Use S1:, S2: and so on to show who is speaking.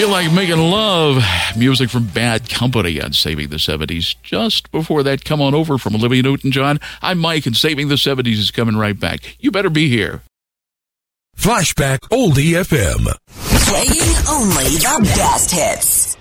S1: Feel like making love. Music from Bad Company on Saving the 70s. Just before that, Come On Over from Olivia Newton-John. I'm Mike, and Saving the 70s is coming right back. You better be here.
S2: Flashback Oldie FM.
S3: Playing only the best hits.